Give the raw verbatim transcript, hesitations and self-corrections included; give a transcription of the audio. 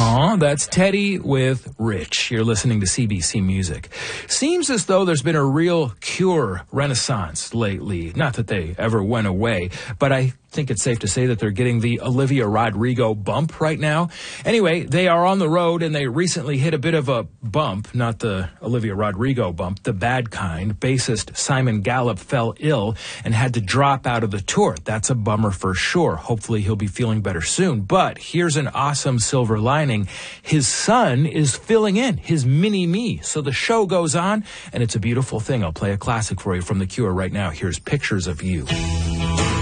Uh-huh, that's Teddy with Rich. You're listening to C B C Music. Seems as though there's been a real Cure renaissance lately. Not that they ever went away, but I think it's safe to say that they're getting the Olivia Rodrigo bump right now. Anyway, they are on the road, and they recently hit a bit of a bump, not the Olivia Rodrigo bump, the bad kind. Bassist Simon Gallup fell ill and had to drop out of the tour. That's a bummer for sure. Hopefully he'll be feeling better soon. But here's an awesome silver lining. His son is filling in, his mini-me. So the show goes on, and it's a beautiful thing. I'll play a classic for you from The Cure right now. Here's Pictures of You.